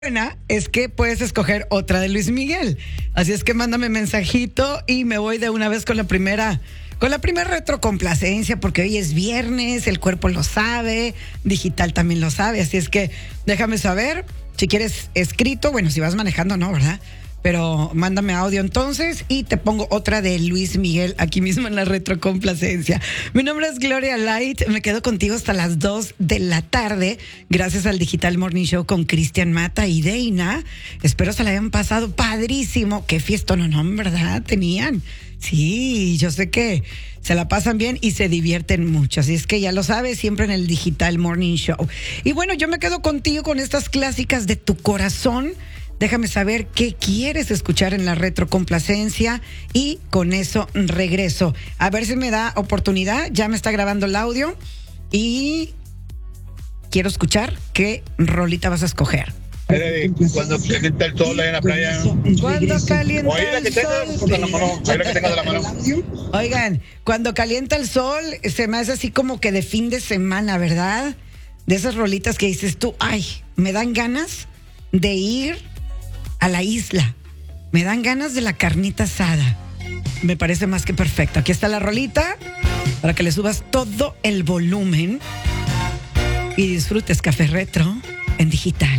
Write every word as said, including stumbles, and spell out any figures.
buena es que puedes escoger otra de Luis Miguel. Así es que mándame mensajito y me voy de una vez con la primera, con la primera retrocomplacencia, porque hoy es viernes, el cuerpo lo sabe, digital también lo sabe. Así es que déjame saber si quieres escrito, bueno, si vas manejando, no, ¿verdad? Pero mándame audio entonces y te pongo otra de Luis Miguel aquí mismo en la retrocomplacencia. Mi nombre es Gloria Light, me quedo contigo hasta las dos de la tarde, gracias al Digital Morning Show con Cristian Mata y Deina. Espero se la hayan pasado padrísimo. Qué fiesta, no, no, ¿verdad? Tenían. Sí, yo sé que se la pasan bien y se divierten mucho. Así es que ya lo sabes, siempre en el Digital Morning Show. Y bueno, yo me quedo contigo con estas clásicas de tu corazón. Déjame saber qué quieres escuchar en la retrocomplacencia y con eso regreso. A ver si me da oportunidad. Ya me está grabando el audio y quiero escuchar qué rolita vas a escoger. Cuando calienta el sol ahí en la playa. Cuando calienta Oye, la que el tenga sol. de la mano. Oye, la que tenga de la mano. Oigan, cuando calienta el sol, se me hace así como que de fin de semana, ¿verdad? De esas rolitas que dices tú, ay, me dan ganas de ir a la isla. Me dan ganas de la carnita asada. Me parece más que perfecto. Aquí está la rolita para que le subas todo el volumen y disfrutes Café Retro en digital.